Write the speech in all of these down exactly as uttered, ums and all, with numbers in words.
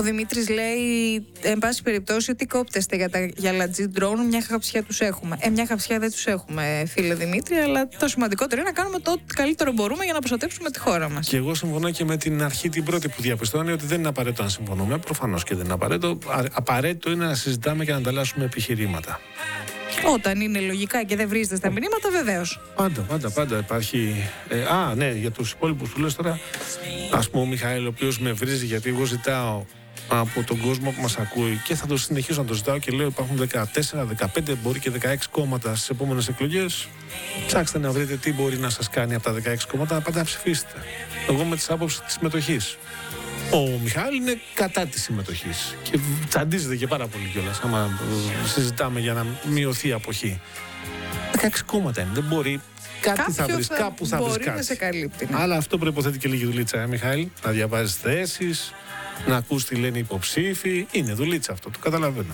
Ο Δημήτρης λέει, εν πάση περιπτώσει, τι κόπτεστε για τα γυαλατζή ντρόουν, μια χαψιά τους έχουμε. Ε, μια χαψιά δεν τους έχουμε, φίλε Δημήτρη, αλλά το σημαντικότερο είναι να κάνουμε το ό,τι καλύτερο μπορούμε για να προστατεύσουμε τη χώρα μας. Και εγώ συμφωνώ και με την αρχή την πρώτη που διαπιστώνει ότι δεν είναι απαραίτητο να συμφωνούμε. Προφανώς και δεν είναι απαραίτητο. Απαραίτητο είναι να συζητάμε και να ανταλλάσσουμε επιχειρήματα. Όταν είναι λογικά και δεν βρίζετε στα μηνύματα, βεβαίως. Πάντα, πάντα, πάντα υπάρχει. Ε, α, ναι, για τους υπόλοιπους που λες τώρα, ας πούμε ο Μιχαήλ, ο οποίος με βρίζει γιατί εγώ ζητάω από τον κόσμο που μας ακούει και θα το συνεχίσω να το ζητάω και λέω υπάρχουν δεκατέσσερα, δεκαπέντε, μπορεί και δεκαέξι κόμματα στις επόμενες εκλογές. Ψάξτε να βρείτε τι μπορεί να σας κάνει από τα δεκαέξι κόμματα, να πάτε να ψηφίσετε. Εγώ με τις άποψεις της συμμετοχής. Ο Μιχάλη είναι κατά της συμμετοχής και τσαντίζεται και πάρα πολύ κιόλας άμα συζητάμε για να μειωθεί η αποχή. δεκαέξι κόμματα είναι, δεν μπορεί. Κάτι Κάποιο θα βρεις, θα κάπου θα βρεις κάτι. Να σε καλύπτει, ναι. Αλλά αυτό προϋποθέτει και λίγη δουλίτσα, ε, Μιχάλη. Να διαβάζεις θέσεις, να ακούς τι λένε οι υποψήφοι. Είναι δουλίτσα αυτό, το καταλαβαίνω.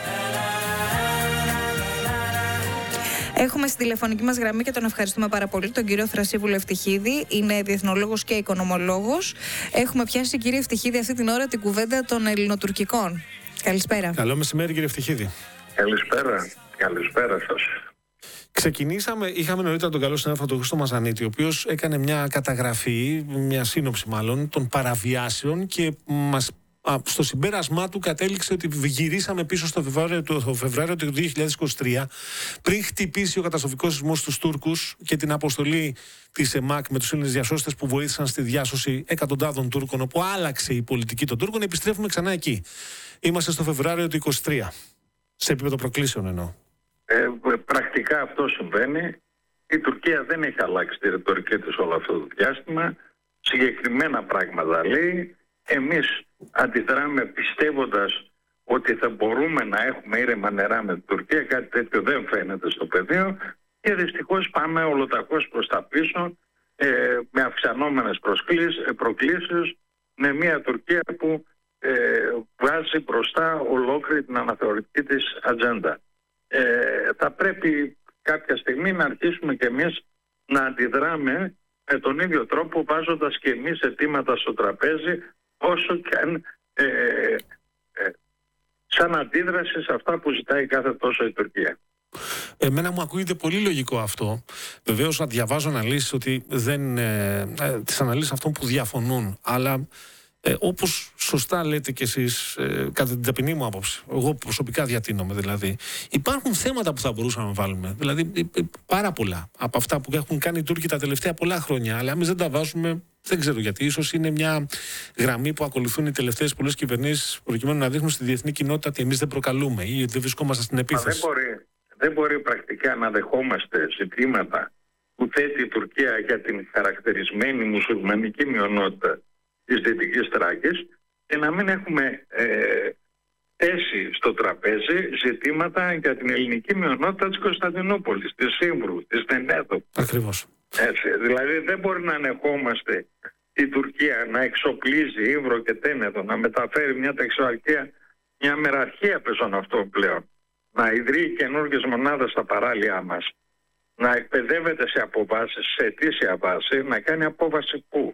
Έχουμε στη τηλεφωνική μας γραμμή και τον ευχαριστούμε πάρα πολύ τον κύριο Θρασίβουλο Ευτυχίδη. Είναι διεθνολόγος και οικονομολόγος. Έχουμε πιάσει, κύριε Ευτυχίδη, αυτή την ώρα την κουβέντα των ελληνοτουρκικών. Καλησπέρα. Καλό μεσημέρι, κύριε Ευτυχίδη. Καλησπέρα. Καλησπέρα σας. Ξεκινήσαμε, είχαμε νωρίτερα τον καλό συνάδελφο τον Χρήστο Μαζανίτη, ο οποίος έκανε μια καταγραφή, μια σύνοψη μάλλον, των παραβιάσεων και μας, α, στο συμπέρασμά του κατέληξε ότι γυρίσαμε πίσω στο Φεβρουάριο, το Φεβρουάριο του δύο χιλιάδες είκοσι τρία, πριν χτυπήσει ο καταστροφικός σεισμός στους Τούρκους και την αποστολή της ΕΜΑΚ με τους Έλληνες διασώστες που βοήθησαν στη διάσωση εκατοντάδων Τούρκων, όπου άλλαξε η πολιτική των Τούρκων. Επιστρέφουμε ξανά εκεί. Είμαστε στο Φεβρουάριο του είκοσι τρία, σε επίπεδο προκλήσεων εννοώ. Ε, πρακτικά αυτό συμβαίνει. Η Τουρκία δεν έχει αλλάξει τη ρητορική της όλο αυτό το διάστημα. Συγκεκριμένα πράγματα λέει. Εμείς αντιδράμε πιστεύοντας ότι θα μπορούμε να έχουμε ήρεμα νερά με την Τουρκία. Κάτι τέτοιο δεν φαίνεται στο πεδίο. Και δυστυχώς πάμε ολοταχώς προς τα πίσω ε, με αυξανόμενες προκλήσεις, με μια Τουρκία που ε, βγάζει μπροστά ολόκληρη την αναθεωρητική της ατζέντα. Ε, θα πρέπει κάποια στιγμή να αρχίσουμε και εμείς να αντιδράμε με τον ίδιο τρόπο, βάζοντας και εμείς αιτήματα στο τραπέζι, όσο και αν ε, ε, σαν αντίδραση σε αυτά που ζητάει κάθε τόσο η Τουρκία. Εμένα μου ακούγεται πολύ λογικό αυτό. Βεβαίως να διαβάζω αναλύσεις ότι δεν, ε, ε, τις αναλύσεις αυτών που διαφωνούν, αλλά Ε, όπως σωστά λέτε κι εσείς, ε, κατά την ταπεινή μου άποψη, εγώ προσωπικά διατείνομαι δηλαδή, υπάρχουν θέματα που θα μπορούσαμε να βάλουμε. Δηλαδή, ε, ε, πάρα πολλά από αυτά που έχουν κάνει οι Τούρκοι τα τελευταία πολλά χρόνια. Αλλά εμείς δεν τα βάζουμε, δεν ξέρω γιατί. Ίσως είναι μια γραμμή που ακολουθούν οι τελευταίες πολλές κυβερνήσεις, προκειμένου να δείχνουν στη διεθνή κοινότητα ότι εμείς δεν προκαλούμε ή δεν βρισκόμαστε στην επίθεση. Μα δεν μπορεί, δεν μπορεί πρακτικά να δεχόμαστε ζητήματα που θέτει η Τουρκία για την χαρακτηρισμένη μουσουλμανική μειονότητα της Δυτικής Θράκης και να μην έχουμε ε, θέσει στο τραπέζι ζητήματα για την ελληνική μειονότητα της Κωνσταντινούπολης, της Σύμβρου, της Τενέδου. Ακριβώς. Έτσι, δηλαδή δεν μπορεί να ανεχόμαστε η Τουρκία να εξοπλίζει Ύβρο και Τένεδο, να μεταφέρει μια ταξιαρχία, μια μεραρχία πεζών αυτών πλέον, να ιδρύει καινούργιες μονάδες στα παράλια μας, να εκπαιδεύεται σε αποβάσεις, σε αιτήσια βάση, να κάνει απόβαση πού?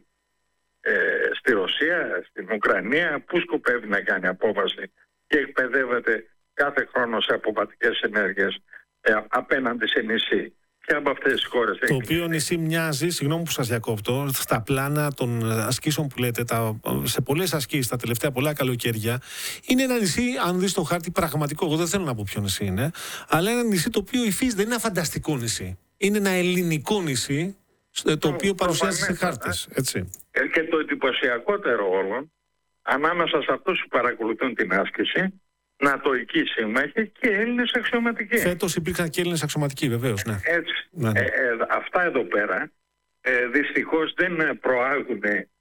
Ε, στη Ρωσία, στην Ουκρανία, που σκοπεύει να κάνει απόβαση και εκπαιδεύεται κάθε χρόνο σε αποβατικές ενέργειες ε, απέναντι σε νησί. Και από αυτές τις χώρες. Το οποίο νησί μοιάζει, συγγνώμη που σας διακόπτω, στα πλάνα των ασκήσεων που λέτε, τα, σε πολλές ασκήσεις τα τελευταία πολλά καλοκαίρια, είναι ένα νησί, αν δεις το χάρτη, πραγματικό. Εγώ δεν θέλω να πω ποιο νησί είναι, αλλά ένα νησί το οποίο η φύση δεν είναι ένα φανταστικό νησί. Είναι ένα ελληνικό νησί, το οποίο παρουσιάζει σε χάρτες. Έτσι. Και το εντυπωσιακότερο όλων, ανάμεσα σε αυτούς που παρακολουθούν την άσκηση, νατοικοί σύμμαχοι και Έλληνες αξιωματικοί. Φέτος υπήρξαν και Έλληνες αξιωματικοί, βεβαίως. Ναι. Έτσι. Ναι, ναι. Ε, ε, αυτά εδώ πέρα ε, δυστυχώς δεν προάγουν,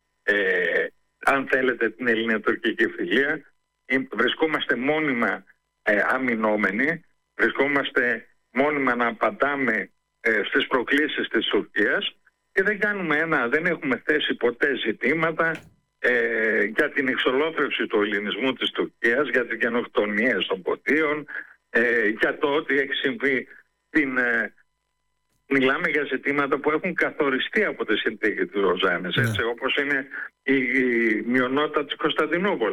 ε, αν θέλετε, την ελληνοτουρκική φιλία. Ε, βρισκόμαστε μόνιμα ε, αμυνόμενοι, βρισκόμαστε μόνιμα να απαντάμε ε, στις προκλήσεις της Τουρκίας και δεν κάνουμε ένα, δεν έχουμε θέσει ποτέ ζητήματα ε, για την εξολόθρευση του ελληνισμού της Τουρκίας, για τις γενοκτονίες των ποτίων, ε, για το ότι έχει συμβεί την... Ε, μιλάμε για ζητήματα που έχουν καθοριστεί από τη συνθήκη της Ροζάνης, έτσι, όπως είναι η, η μειονότητα της Κωνσταντινούπολης,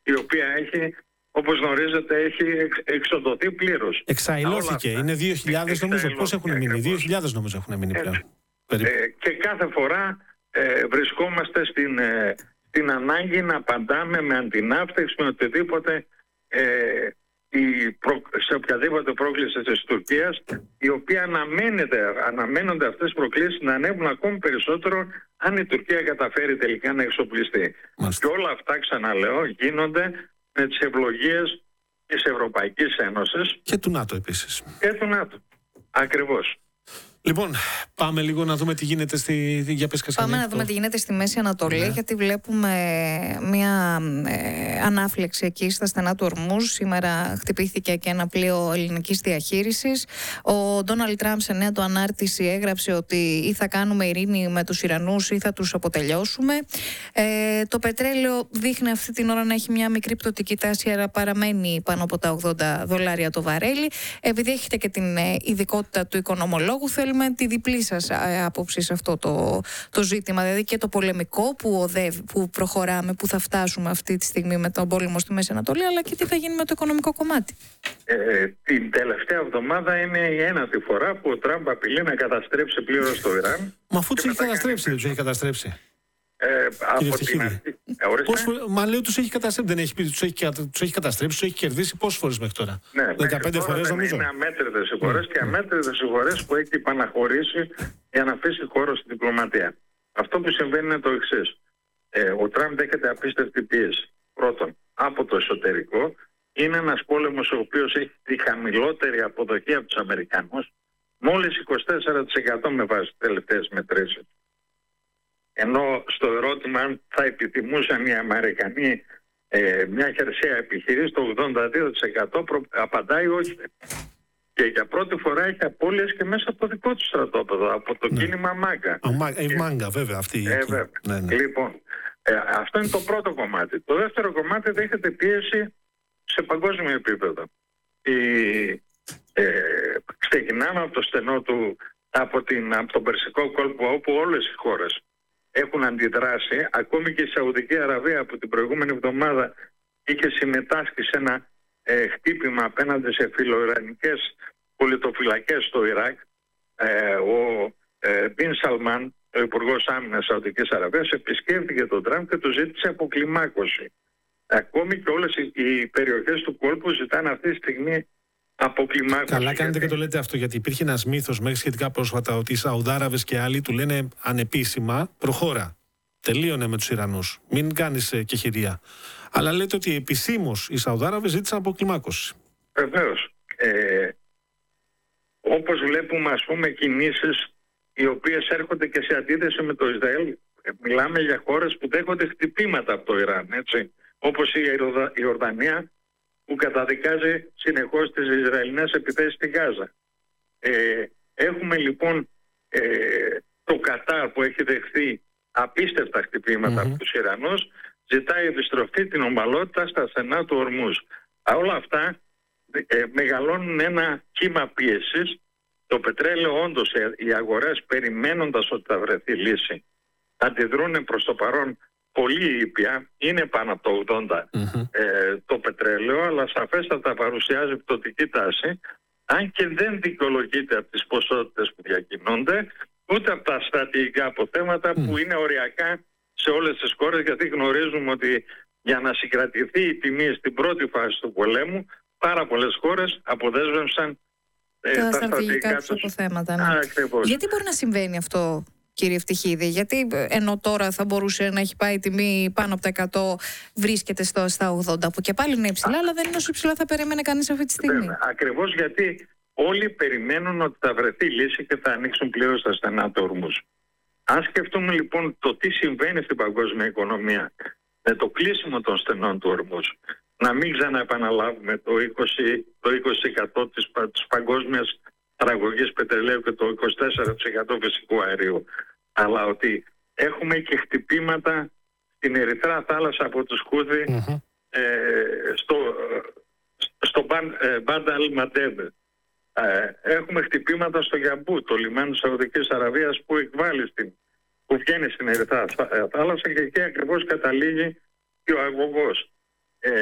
η οποία έχει, όπως γνωρίζετε, έχει εξ, εξοδοθεί πλήρως. Εξαϊλώθηκε. Είναι δύο χιλιάδες νομίζω. Πώς έχουν μείνει? δύο χιλιάδες νομίζω έχουν μείνει πλέον. Ε, και κάθε φορά ε, βρισκόμαστε στην, ε, στην ανάγκη να απαντάμε με αντιναύτεξη, με οτιδήποτε, ε, η προ, σε οποιαδήποτε πρόκληση της Τουρκίας, η οποία αναμένεται, αναμένονται αυτές τις προκλήσεις να ανέβουν ακόμη περισσότερο αν η Τουρκία καταφέρει τελικά να εξοπλιστεί. Μάλιστα. Και όλα αυτά, ξαναλέω, γίνονται με τις ευλογίες της Ευρωπαϊκής Ένωσης. Και του ΝΑΤΟ επίσης. Και του ΝΑΤΟ. Ακριβώς. Λοιπόν, πάμε λίγο να δούμε τι γίνεται στη... Για πες, πάμε να δούμε τι γίνεται στη Μέση Ανατολή, ναι. Γιατί βλέπουμε μια ε, ανάφλεξη εκεί στα στενά του Ορμούζ. Σήμερα χτυπήθηκε και ένα πλοίο ελληνικής διαχείρισης. Ο Ντόναλντ Τραμπ σε νέα του ανάρτηση έγραψε ότι ή θα κάνουμε ειρήνη με τους Ιρανούς ή θα τους αποτελειώσουμε. Ε, το πετρέλαιο δείχνει αυτή την ώρα να έχει μια μικρή πτωτική τάση, αλλά παραμένει πάνω από τα ογδόντα δολάρια το βαρέλι. Επειδή έχετε και την ε, ειδικότητα του οικονομολόγου, θέλουμε τη διπλή σας άποψη σε αυτό το, το ζήτημα, δηλαδή και το πολεμικό που, οδεύει, που προχωράμε, που θα φτάσουμε αυτή τη στιγμή με τον πόλεμο στη Μέση Ανατολή, αλλά και τι θα γίνει με το οικονομικό κομμάτι. Ε, την τελευταία εβδομάδα είναι η ένατη φορά που ο Τραμπ απειλεί να καταστρέψει πλήρως το Ιράν. Μα αφού τους έχει καταστρέψει, δεν τους έχει καταστρέψει. Ε, από την αρχή. Πώς, μα λέω τους έχει καταστρέψει, δεν έχει πει, τους έχει, τους έχει καταστρέψει, τους έχει κερδίσει πόσες φορές μέχρι τώρα? Ναι, δεκαπέντε φορές νομίζω. Είναι αμέτρητες οι φορές mm. και αμέτρητες οι φορές που έχει επαναχωρήσει για να αφήσει χώρο στη διπλωματία. Αυτό που συμβαίνει είναι το εξής. Ε, ο Τραμπ δέχεται απίστευτη πίεση. Πρώτον, από το εσωτερικό, είναι ένας πόλεμος ο οποίος έχει τη χαμηλότερη αποδοχή από τους Αμερικανούς, μόλις είκοσι τέσσερα τοις εκατό με βάση τις τελευταίες μετρήσεις. Ενώ στο ερώτημα αν θα επιτιμούσαν οι Αμερικανοί ε, μια χερσαία επιχειρήση, το ογδόντα δύο τοις εκατό προ, απαντάει όχι. Και για πρώτη φορά έχει απώλειες και μέσα από το δικό του στρατόπεδο, από το ναι. κίνημα Μάγκα. Η ε, Μάγκα βέβαια αυτή. Ε, βέβαια. Ναι, ναι. Λοιπόν, ε, αυτό είναι το πρώτο κομμάτι. Το δεύτερο κομμάτι δέχεται πίεση σε παγκόσμιο επίπεδο. Η, ε, ξεκινάμε από το στενό του, από, την, από τον Περσικό κόλπο, όπου όλες οι χώρες έχουν αντιδράσει. Ακόμη και η Σαουδική Αραβία από την προηγούμενη εβδομάδα είχε συμμετάσχει σε ένα ε, χτύπημα απέναντι σε φιλοϊρανικές πολιτοφυλακές στο Ιράκ. Ε, ο ε, Μπιν Σαλμάν, ο Υπουργός Άμυνας Σαουδικής Αραβίας, επισκέφθηκε τον Τραμπ και του ζήτησε αποκλιμάκωση. Ακόμη και όλες οι, οι περιοχές του κόλπου ζητάνε αυτή τη στιγμή αποκλιμάκωση. Καλά κάνετε και το λέτε αυτό, γιατί υπήρχε ένας μύθος μέχρι σχετικά πρόσφατα ότι οι Σαουδάραβες και άλλοι του λένε ανεπίσημα προχώρα. Τελείωνε με τους Ιρανούς. Μην κάνεις ε, κεχηρία. Αλλά λέτε ότι επισήμως οι Σαουδάραβες ζήτησαν αποκλιμάκωση. Βεβαίως. Ε, όπως βλέπουμε, ας πούμε, κινήσεις οι οποίες έρχονται και σε αντίθεση με το Ισραήλ. Ε, μιλάμε για χώρες που δέχονται χτυπήματα από το Ιράν, έτσι. Όπως η, Ιορδα, η Ορδανία, που καταδικάζει συνεχώς τις Ισραηλινές επιθέσεις στη Γάζα. Ε, έχουμε λοιπόν ε, το Κατάρ που έχει δεχθεί απίστευτα χτυπήματα mm-hmm. από τους Ιρανούς, ζητάει επιστροφή την ομαλότητα στα στενά του Ορμούζ. Όλα αυτά ε, μεγαλώνουν ένα κύμα πίεσης. Το πετρέλαιο, όντως οι αγορές, περιμένοντας ότι θα βρεθεί λύση, αντιδρούν προς το παρόν πολύ ήπια, είναι πάνω από το ογδόντα mm-hmm. ε, το πετρέλαιο, αλλά σαφέστατα παρουσιάζει πτωτική τάση, αν και δεν δικαιολογείται από τις ποσότητες που διακινούνται, ούτε από τα στρατηγικά αποθέματα mm. που είναι οριακά σε όλες τις χώρες, γιατί γνωρίζουμε ότι για να συγκρατηθεί η τιμή στην πρώτη φάση του πολέμου, πάρα πολλές χώρες αποδέσμευσαν ε, τα, τα στρατηγικά τους αποθέματα. Ναι. Γιατί μπορεί να συμβαίνει αυτό, κύριε Ευτυχίδη? Γιατί ενώ τώρα θα μπορούσε να έχει πάει η τιμή πάνω από τα εκατό, βρίσκεται στο, στα ογδόντα, που και πάλι είναι υψηλά, αλλά δεν είναι όσο υψηλά θα περίμενε κανείς αυτή τη στιγμή. Βέβαια, ακριβώς γιατί όλοι περιμένουν ότι θα βρεθεί λύση και θα ανοίξουν πλήρως τα στενά του Ορμούζ. Αν σκεφτούμε λοιπόν το τι συμβαίνει στην παγκόσμια οικονομία με το κλείσιμο των στενών του Ορμούζ, να μην ξαναεπαναλάβουμε το είκοσι τοις εκατό της, της παγκόσμιας παραγωγής πετρελαίου και το είκοσι τέσσερα τοις εκατό φυσικού αερίου, αλλά ότι έχουμε και χτυπήματα στην Ερυθρά θάλασσα από τους Χούθι mm-hmm. ε, στο, στο Μπάντα Αλ Μαντέμπ. Ε, έχουμε χτυπήματα στο Γιαμπού, το λιμάνι της Σαουδικής Αραβίας που εκβάλλει στην, που βγαίνει στην Ερυθρά θάλασσα, και εκεί ακριβώς καταλήγει και ο αγωγός. Ε,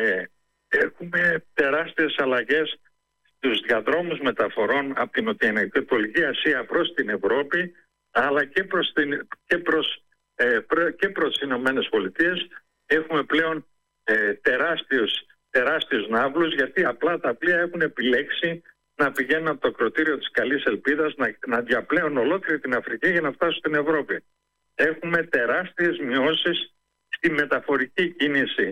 έχουμε τεράστιες αλλαγές στους διαδρόμους μεταφορών από την Νοτιοανατολική Ασία προς την Ευρώπη, αλλά και προς, την, και προς, ε, προ, και προς τις Ηνωμένες Πολιτείες. Έχουμε πλέον ε, τεράστιους, τεράστιους ναύλους, γιατί απλά τα πλοία έχουν επιλέξει να πηγαίνουν από το ακροτήριο της Καλής Ελπίδας, να, να διαπλέουν ολόκληρη την Αφρική για να φτάσουν στην Ευρώπη. Έχουμε τεράστιες μειώσεις στη μεταφορική κίνηση.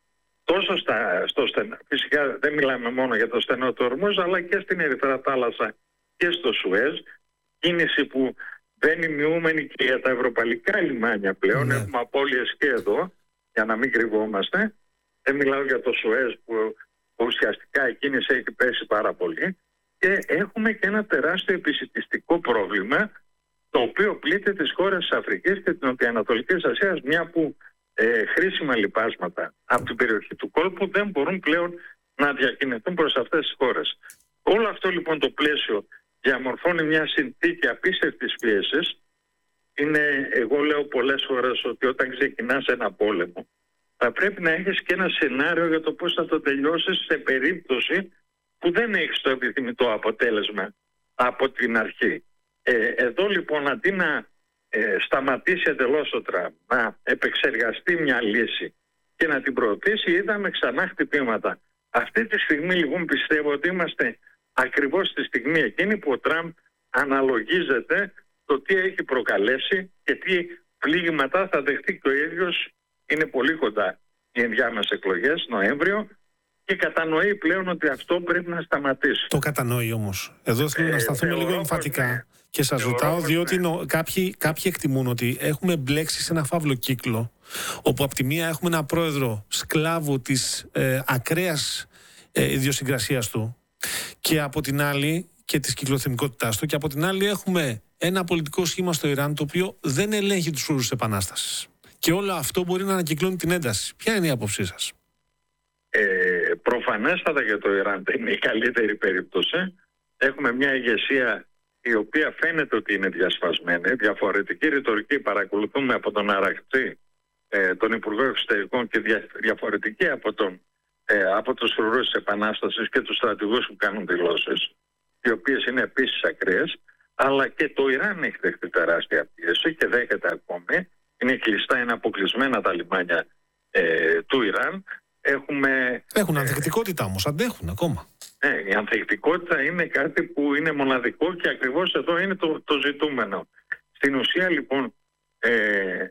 Τόσο στα, στο στενό, φυσικά δεν μιλάμε μόνο για το στενό του Ορμούζ, αλλά και στην Ερυθρά Θάλασσα και στο Σουέζ. Κίνηση που μπαίνει μειούμενη και για τα ευρωπαϊκά λιμάνια πλέον. Ναι. Έχουμε απώλειες και εδώ, για να μην κρυβόμαστε. Δεν μιλάω για το Σουέζ που, που ουσιαστικά η κίνηση έχει πέσει πάρα πολύ. Και έχουμε και ένα τεράστιο επισιτιστικό πρόβλημα, το οποίο πλήττει τις χώρες της Αφρικής και της Νοτιοανατολικής Ασίας, μια που ε, χρήσιμα λιπάσματα από την περιοχή του κόλπου δεν μπορούν πλέον να διακινηθούν προς αυτές τις χώρες. Όλο αυτό λοιπόν το πλαίσιο διαμορφώνει μια συνθήκη απίστευτης πίεσης. Είναι, εγώ λέω πολλές φορές ότι όταν ξεκινάς ένα πόλεμο θα πρέπει να έχεις και ένα σενάριο για το πώς θα το τελειώσεις σε περίπτωση που δεν έχεις το επιθυμητό αποτέλεσμα από την αρχή. Ε, εδώ λοιπόν αντί να ε, σταματήσει εντελώς το Τραμπ, να επεξεργαστεί μια λύση και να την προωθήσει, είδαμε ξανά χτυπήματα. Αυτή τη στιγμή λοιπόν πιστεύω ότι είμαστε ακριβώς στη στιγμή εκείνη που ο Τραμπ αναλογίζεται το τι έχει προκαλέσει και τι πλήγματα θα δεχτεί και ο ίδιος. Είναι πολύ κοντά οι ενδιάμεσες εκλογές, Νοέμβριο, και κατανοεί πλέον ότι αυτό πρέπει να σταματήσει. Το κατανοεί όμως. Εδώ θέλω ε, να σταθούμε λίγο εμφατικά ναι. και σας ρωτάω, διότι ναι. νο, κάποιοι, κάποιοι εκτιμούν ότι έχουμε μπλέξει σε ένα φαύλο κύκλο, όπου από τη μία έχουμε ένα πρόεδρο σκλάβου της ε, ακραίας ε, ιδιοσυγκρασίας του και από την άλλη και της κυκλοθυμικότητάς του, και από την άλλη έχουμε ένα πολιτικό σχήμα στο Ιράν το οποίο δεν ελέγχει τους όρους της επανάστασης. Και όλο αυτό μπορεί να ανακυκλώνει την ένταση. Ποια είναι η άποψή σας? Ε, προφανέστατα για το Ιράν δεν είναι η καλύτερη περίπτωση. Έχουμε μια ηγεσία η οποία φαίνεται ότι είναι διασπασμένη. Διαφορετική ρητορική παρακολουθούμε από τον Αραχτζή, ε, τον Υπουργό Εξωτερικών, και δια, διαφορετική από, τον, ε, από τους φρουρούς της Επανάστασης και τους στρατηγούς που κάνουν δηλώσεις, οι οποίες είναι επίσης ακραίες. Αλλά και το Ιράν έχει δεχτεί τεράστια πίεση και δέχεται ακόμη. Είναι κλειστά, είναι αποκλεισμένα τα λιμάνια ε, του Ιράν. Έχουμε, Έχουν ανθεκτικότητα όμως, αντέχουν ακόμα. Ναι, η ανθεκτικότητα είναι κάτι που είναι μοναδικό και ακριβώς εδώ είναι το, το ζητούμενο. Στην ουσία λοιπόν ε,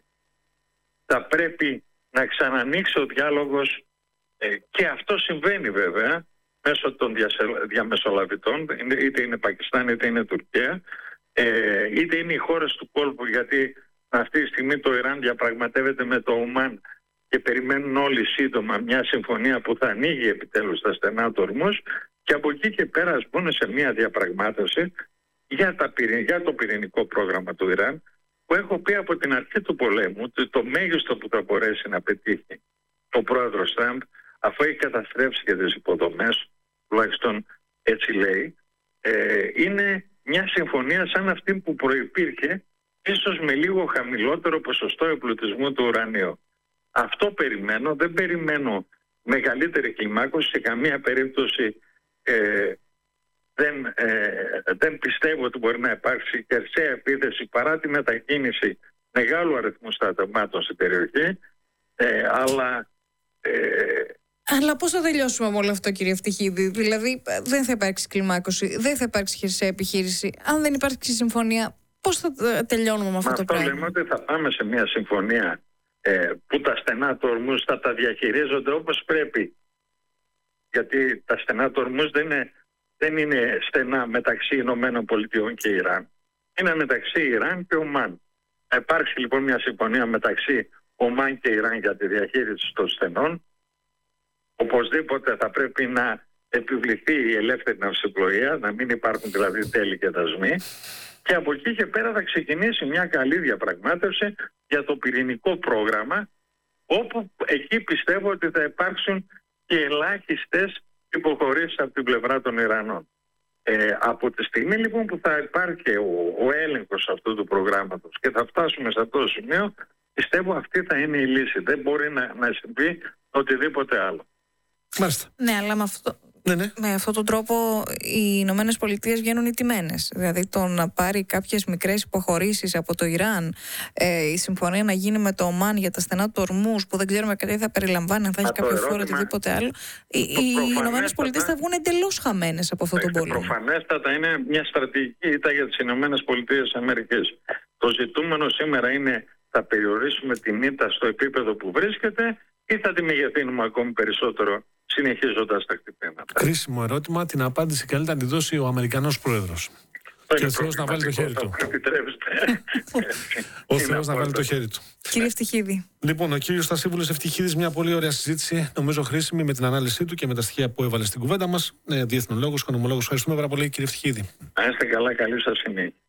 θα πρέπει να ξανανοίξει ο διάλογος ε, και αυτό συμβαίνει βέβαια μέσω των διαμεσολαβητών, είτε είναι Πακιστάν είτε είναι Τουρκία, ε, είτε είναι οι χώρες του κόλπου, γιατί αυτή τη στιγμή το Ιράν διαπραγματεύεται με το Ομάν και περιμένουν όλοι σύντομα μια συμφωνία που θα ανοίγει επιτέλους τα στενά του Ορμούζ, και από εκεί και πέρα ας μπουν σε μια διαπραγμάτευση για, τα, για το πυρηνικό πρόγραμμα του Ιράν, που έχω πει από την αρχή του πολέμου ότι το μέγιστο που θα μπορέσει να πετύχει ο πρόεδρος Τραμπ, αφού έχει καταστρέψει και τις υποδομές, τουλάχιστον έτσι λέει, ε, είναι μια συμφωνία σαν αυτή που προϋπήρχε, ίσως με λίγο χαμηλότερο ποσοστό εμπλουτισμού του ουρανίου. Αυτό περιμένω, δεν περιμένω μεγαλύτερη κλιμάκωση, σε καμία περίπτωση ε, δεν, ε, δεν πιστεύω ότι μπορεί να υπάρξει χερσαία επίθεση παρά τη μετακίνηση μεγάλου αριθμού στρατευμάτων στην περιοχή, ε, αλλά... Ε, Αλλά πώς θα τελειώσουμε με όλο αυτό, κύριε Ευτυχίδη? Δηλαδή δεν θα υπάρξει κλιμάκωση, δεν θα υπάρξει χερσαία επιχείρηση. Αν δεν υπάρξει συμφωνία, πώς θα τελειώνουμε με αυτό, αυτό το πράγμα? Αυτό λέμε ότι θα πάμε σε μια συμφωνία ε, που τα στενά του Ορμούζ θα τα διαχειρίζονται όπως πρέπει. Γιατί τα στενά του Ορμούζ δεν είναι, δεν είναι στενά μεταξύ Ηνωμένων Πολιτειών και Ιράν. Είναι μεταξύ Ιράν και Ομάν. Θα υπάρξει λοιπόν μια συμφωνία μεταξύ Ομάν και Ιράν για τη διαχείριση των στενών. Οπωσδήποτε θα πρέπει να επιβληθεί η ελεύθερη ναυσιπλοεία, να μην υπάρχουν δηλαδή τέλη και δασμοί. Και από εκεί και πέρα θα ξεκινήσει μια καλή διαπραγμάτευση για το πυρηνικό πρόγραμμα, όπου εκεί πιστεύω ότι θα υπάρξουν και ελάχιστες υποχωρήσεις από την πλευρά των Ιρανών. Ε, από τη στιγμή λοιπόν που θα υπάρχει ο, ο έλεγχος αυτού του προγράμματος και θα φτάσουμε σε αυτό το σημείο, πιστεύω αυτή θα είναι η λύση. Δεν μπορεί να, να συμβεί οτιδήποτε άλλο. Μάλιστα. Ναι, αλλά με αυτό. Ναι, ναι. Με αυτόν τον τρόπο οι Ηνωμένες Πολιτείες βγαίνουν ηττημένες. Δηλαδή το να πάρει κάποιες μικρές υποχωρήσεις από το Ιράν, ε, η συμφωνία να γίνει με το Ομάν για τα στενά του Ορμούς, που δεν ξέρουμε τι θα περιλαμβάνει, αν θα έχει κάποιο φόρο οτιδήποτε άλλο. Οι, οι Ηνωμένες Πολιτείες θα βγουν εντελώς χαμένες από αυτόν τον πόλεμο. Προφανέστατα είναι μια στρατηγική ήττα για τις Ηνωμένες Πολιτείες Αμερικής. Το ζητούμενο σήμερα είναι θα περιορίσουμε την ήττα στο επίπεδο που βρίσκεται ή θα τη μεγεθύνουμε ακόμη περισσότερο, συνεχίζοντας τα χτυπήματα. Κρίσιμο ερώτημα. Την απάντηση καλύτερα να τη δώσει ο Αμερικανός Πρόεδρος. Και ο Θεός να βάλει το χέρι του. Ο Θεός να βάλει το χέρι του. Κύριε Ευτυχίδη. Λοιπόν, ο κύριος Στασίβουλος Ευτυχίδης, μια πολύ ωραία συζήτηση, νομίζω χρήσιμη με την ανάλυση του και με τα στοιχεία που έβαλε στην κουβέντα μας. Διεθνολόγος, οικονομολόγος. Ευχαριστούμε πάρα πολύ, κύριε Ευτυχίδη. Να είστε καλά, καλή σας συνέχεια.